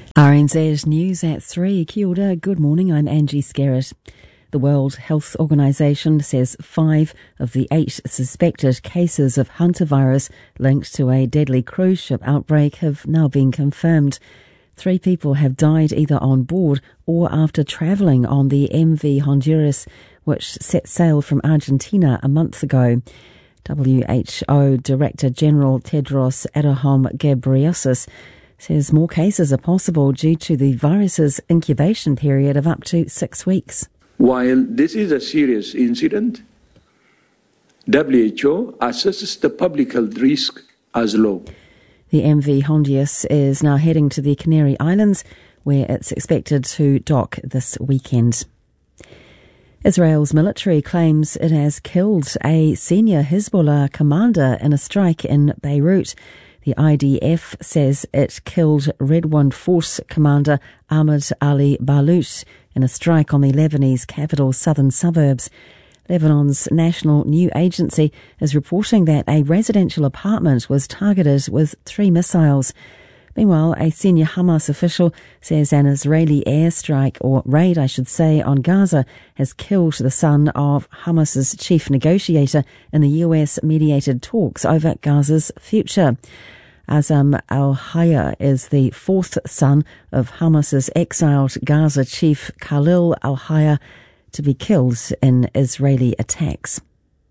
RNZ News at 3. Kia ora, good morning, I'm Angie Skerritt. The World Health Organization says 5 of the 8 suspected cases of hantavirus linked to a deadly cruise ship outbreak have now been confirmed. 3 people have died either on board or after travelling on the MV Honduras, which set sail from Argentina a month ago. WHO Director General Tedros Adhanom Ghebreyesus says more cases are possible due to the virus's incubation period of up to 6 weeks. While this is a serious incident, WHO assesses the public health risk as low. The MV Honduras is now heading to the Canary Islands, where it's expected to dock this weekend. Israel's military claims it has killed a senior Hezbollah commander in a strike in Beirut. The IDF says it killed Redouan Force commander Ahmed Ali Balut in a strike on the Lebanese capital's southern suburbs. Lebanon's National News Agency is reporting that a residential apartment was targeted with 3 missiles. Meanwhile, a senior Hamas official says an Israeli airstrike, or raid I should say, on Gaza has killed the son of Hamas's chief negotiator in the US-mediated talks over Gaza's future. Azam al-Hayya is the 4th son of Hamas's exiled Gaza chief Khalil al-Hayya to be killed in Israeli attacks.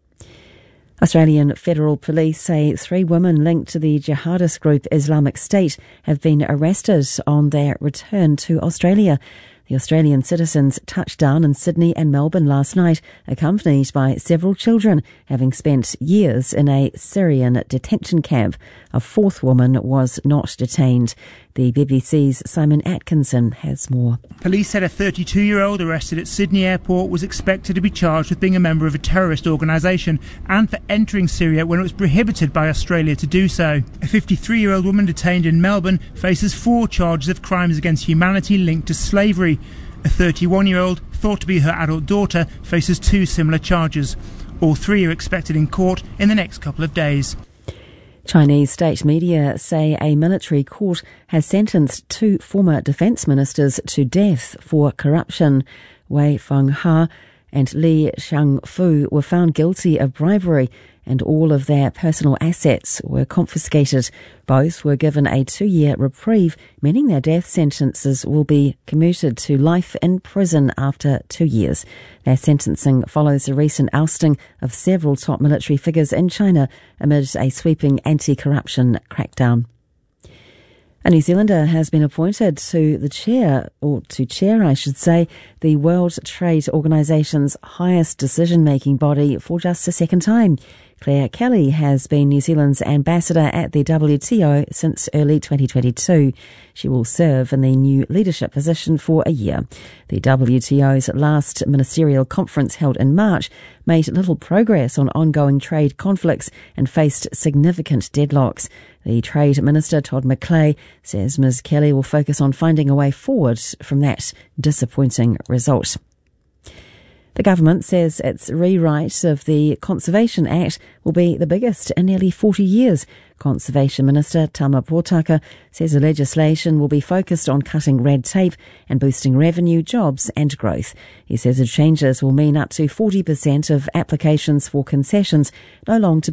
Australian Federal Police say 3 women linked to the jihadist group Islamic State have been arrested on their return to Australia. The Australian citizens touched down in Sydney and Melbourne last night, accompanied by several children, having spent years in a Syrian detention camp. A 4th woman was not detained. The BBC's Simon Atkinson has more. Police said a 32-year-old arrested at Sydney Airport was expected to be charged with being a member of a terrorist organisation and for entering Syria when it was prohibited by Australia to do so. A 53-year-old woman detained in Melbourne faces 4 charges of crimes against humanity linked to slavery. A 31-year-old, thought to be her adult daughter, faces 2 similar charges. All 3 are expected in court in the next couple of days. Chinese state media say a military court has sentenced 2 former defence ministers to death for corruption. Wei Fenghe and Li Shangfu were found guilty of bribery and all of their personal assets were confiscated. Both were given a 2-year reprieve, meaning their death sentences will be commuted to life in prison after 2 years. Their sentencing follows the recent ousting of several top military figures in China amid a sweeping anti-corruption crackdown. A New Zealander has been appointed to chair the World Trade Organization's highest decision-making body for just a second time. Claire Kelly has been New Zealand's ambassador at the WTO since early 2022. She will serve in the new leadership position for a year. The WTO's last ministerial conference held in March made little progress on ongoing trade conflicts and faced significant deadlocks. The Trade Minister, Todd McClay, says Ms Kelly will focus on finding a way forward from that disappointing result. The government says its rewrite of the Conservation Act will be the biggest in nearly 40 years. Conservation Minister Tama Potaka says the legislation will be focused on cutting red tape and boosting revenue, jobs and growth. He says the changes will mean up to 40% of applications for concessions no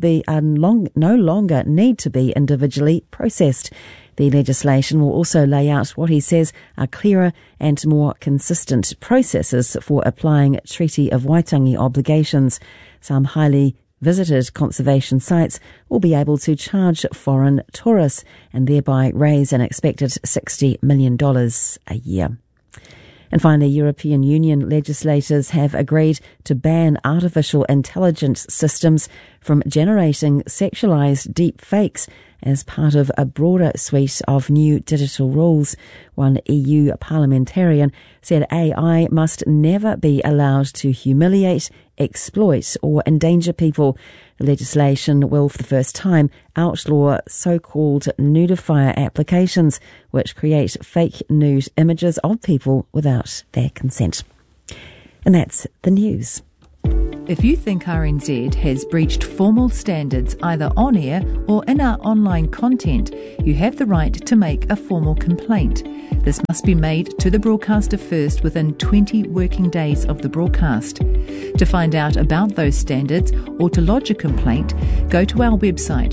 longer need to be individually processed. The legislation will also lay out what he says are clearer and more consistent processes for applying Treaty of Waitangi obligations. Some highly visited conservation sites will be able to charge foreign tourists and thereby raise an expected $60 million a year. And finally, European Union legislators have agreed to ban artificial intelligence systems from generating sexualised deep fakes as part of a broader suite of new digital rules. One EU parliamentarian said AI must never be allowed to humiliate, exploit or endanger people. The legislation will for the first time outlaw so-called nudifier applications, which create fake nude images of people without their consent. And that's the news. If you think RNZ has breached formal standards either on air or in our online content, you have the right to make a formal complaint. This must be made to the broadcaster first within 20 working days of the broadcast. To find out about those standards or to lodge a complaint, go to our website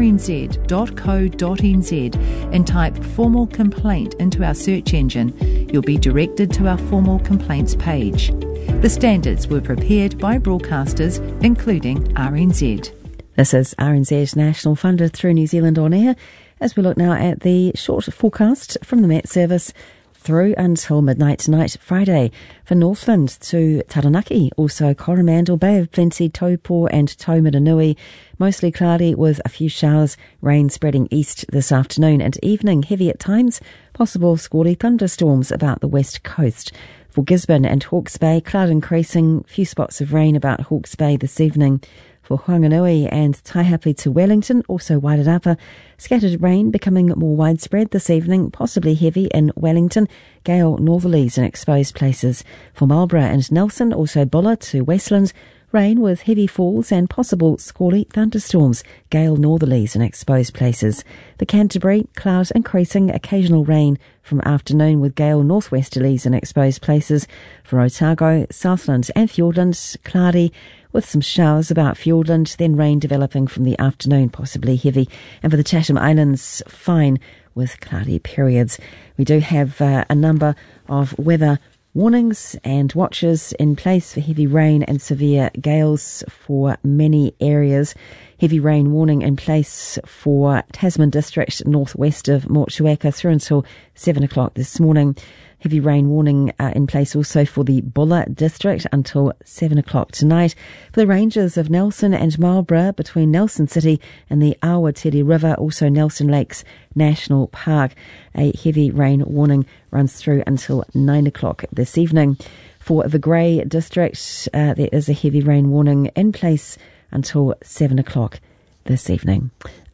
rnz.co.nz and type formal complaint into our search engine. You'll be directed to our formal complaints page. The standards were prepared by broadcasters, including RNZ. This is RNZ National, funded through New Zealand On Air, as we look now at the short forecast from the Met Service through until midnight tonight, Friday, for Northland to Taranaki, also Coromandel, Bay of Plenty, Taupo and Taumaranui. Mostly cloudy with a few showers, rain spreading east this afternoon and evening, heavy at times, possible squally thunderstorms about the west coast. For Gisborne and Hawke's Bay, cloud increasing, few spots of rain about Hawke's Bay this evening. For Whanganui and Taihape to Wellington, also Wairarapa, scattered rain becoming more widespread this evening, possibly heavy in Wellington, gale northerlies in exposed places. For Marlborough and Nelson, also Bulla to Westland, rain with heavy falls and possible squally thunderstorms, gale northerlies in exposed places. The Canterbury, cloud increasing, occasional rain from afternoon with gale northwesterlies in exposed places. For Otago, Southland and Fiordland, cloudy with some showers about Fiordland, then rain developing from the afternoon, possibly heavy. And for the Chatham Islands, fine with cloudy periods. We do have a number of weather warnings and watches in place for heavy rain and severe gales for many areas. Heavy rain warning in place for Tasman District northwest of Motueka through until 7 o'clock this morning. Heavy rain warning in place also for the Bulla District until 7 o'clock tonight. For the ranges of Nelson and Marlborough between Nelson City and the Awatere River, also Nelson Lakes National Park, a heavy rain warning runs through until 9 o'clock this evening. For the Grey District, there is a heavy rain warning in place until 7 o'clock this evening.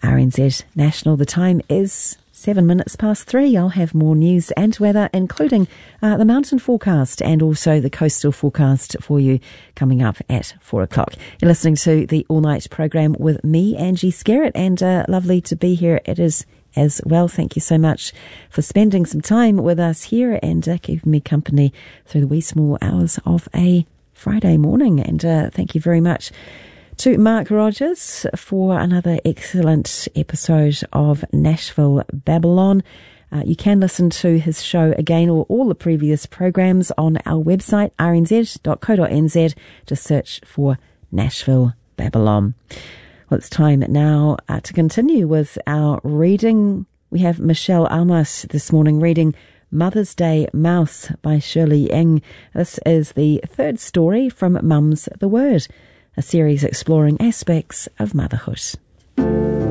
RNZ National, the time is 7 minutes past 3. I'll have more news and weather, including the mountain forecast and also the coastal forecast for you coming up at 4 o'clock. You're listening to the All Night programme with me, Angie Skerritt, and lovely to be here. It is as well. Thank you so much for spending some time with us here and keeping me company through the wee small hours of a Friday morning. And thank you very much to Mark Rogers for another excellent episode of Nashville Babylon. You can listen to his show again or all the previous programs on our website, rnz.co.nz. Just search for Nashville Babylon. Well, it's time now to continue with our reading. We have Michelle Almas this morning reading Mother's Day Mouse by Shirley Ng. This is the third story from Mum's the Word, a series exploring aspects of motherhood.